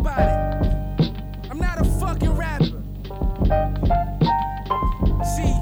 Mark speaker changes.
Speaker 1: about it. I'm not a fucking rapper. See,